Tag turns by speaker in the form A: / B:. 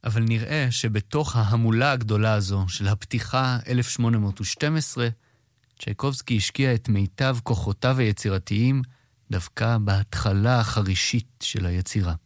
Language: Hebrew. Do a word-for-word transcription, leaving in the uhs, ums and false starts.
A: אבל נראה שבתוך ההמולה הגדולה הזו של הפתיחה אלף שמונה מאות ושתים עשרה, צ'ייקובסקי השקיע את מיטב כוחותיו היצירתיים דווקא בהתחלה החרישית של היצירה.